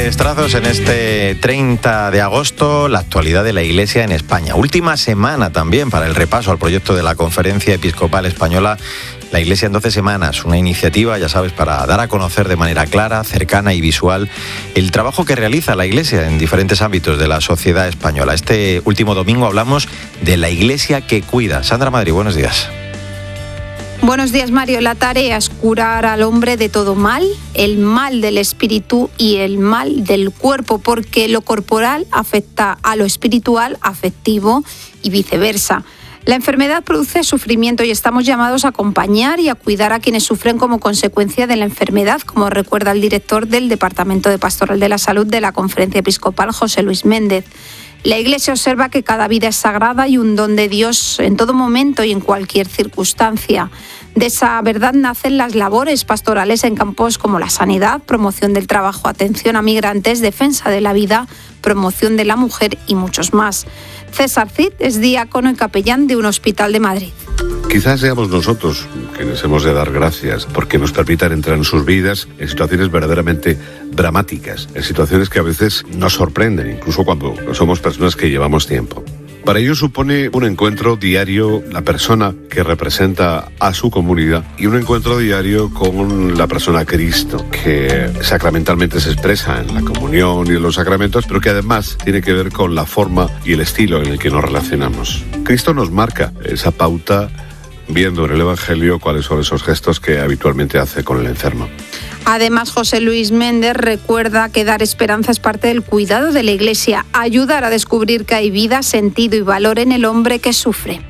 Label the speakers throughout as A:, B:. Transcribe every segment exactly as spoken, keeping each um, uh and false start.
A: grandes trazos en este treinta de agosto, la actualidad de la Iglesia en España. Última semana también para el repaso al proyecto de la Conferencia Episcopal Española, la Iglesia en doce semanas, una iniciativa, ya sabes, para dar a conocer de manera clara, cercana y visual el trabajo que realiza la Iglesia en diferentes ámbitos de la sociedad española. Este último domingo hablamos de la Iglesia que cuida. Sandra Madrid, buenos días.
B: Buenos días, Mario. La tarea es curar al hombre de todo mal, el mal del espíritu y el mal del cuerpo, porque lo corporal afecta a lo espiritual, afectivo y viceversa. La enfermedad produce sufrimiento y estamos llamados a acompañar y a cuidar a quienes sufren como consecuencia de la enfermedad, como recuerda el director del Departamento de Pastoral de la Salud de la Conferencia Episcopal, José Luis Méndez. La Iglesia observa que cada vida es sagrada y un don de Dios en todo momento y en cualquier circunstancia. De esa verdad nacen las labores pastorales en campos como la sanidad, promoción del trabajo, atención a migrantes, defensa de la vida, promoción de la mujer y muchos más. César Cid es diácono y capellán de un hospital de Madrid.
C: Quizás seamos nosotros quienes hemos de dar gracias porque nos permitan entrar en sus vidas en situaciones verdaderamente dramáticas, en situaciones que a veces nos sorprenden, incluso cuando somos personas que llevamos tiempo. Para ello supone un encuentro diario la persona que representa a su comunidad y un encuentro diario con la persona Cristo, que sacramentalmente se expresa en la comunión y en los sacramentos, pero que además tiene que ver con la forma y el estilo en el que nos relacionamos. Cristo nos marca esa pauta viendo en el Evangelio cuáles son esos gestos que habitualmente hace con el enfermo.
B: Además, José Luis Méndez recuerda que dar esperanza es parte del cuidado de la Iglesia, ayudar a descubrir que hay vida, sentido y valor en el hombre que sufre.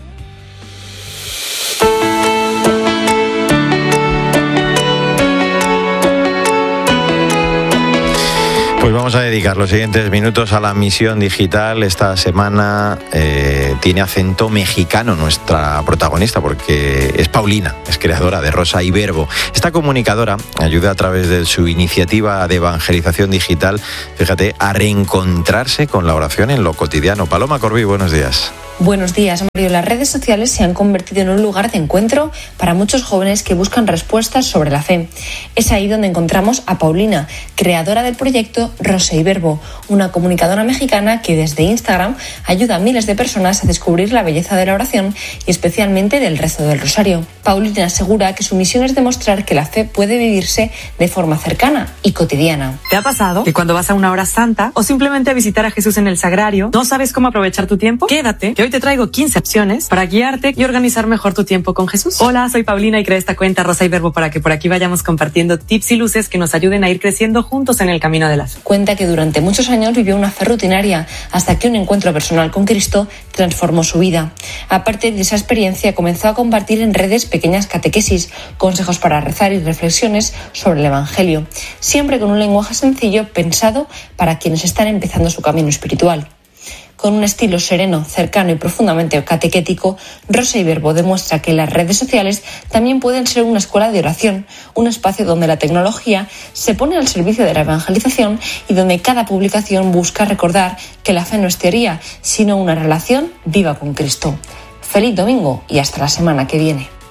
A: Pues vamos a dedicar los siguientes minutos a la misión digital. Esta semana eh, tiene acento mexicano nuestra protagonista porque es Paulina, es creadora de Rosa y Verbo. Esta comunicadora ayuda a través de su iniciativa de evangelización digital, fíjate, a reencontrarse con la oración en lo cotidiano. Paloma Corbí, buenos días.
D: Buenos días, Mario. Las redes sociales se han convertido en un lugar de encuentro para muchos jóvenes que buscan respuestas sobre la fe. Es ahí donde encontramos a Paulina, creadora del proyecto Rosa y Verbo, una comunicadora mexicana que desde Instagram ayuda a miles de personas a descubrir la belleza de la oración y especialmente del rezo del rosario. Paulina asegura que su misión es demostrar que la fe puede vivirse de forma cercana y cotidiana.
E: ¿Te ha pasado que cuando vas a una hora santa o simplemente a visitar a Jesús en el sagrario no sabes cómo aprovechar tu tiempo? Quédate, que hoy te traigo quince opciones para guiarte y organizar mejor tu tiempo con Jesús. Hola, soy Paulina y creé esta cuenta Rosa y Verbo para que por aquí vayamos compartiendo tips y luces que nos ayuden a ir creciendo juntos en el camino de la fe.
D: Cuenta que durante muchos años vivió una fe rutinaria hasta que un encuentro personal con Cristo transformó su vida. Aparte de esa experiencia, comenzó a compartir en redes pequeñas catequesis, consejos para rezar y reflexiones sobre el Evangelio, siempre con un lenguaje sencillo pensado para quienes están empezando su camino espiritual. Con un estilo sereno, cercano y profundamente catequético, Rosa y Verbo demuestra que las redes sociales también pueden ser una escuela de oración, un espacio donde la tecnología se pone al servicio de la evangelización y donde cada publicación busca recordar que la fe no es teoría, sino una relación viva con Cristo. Feliz domingo y hasta la semana que viene.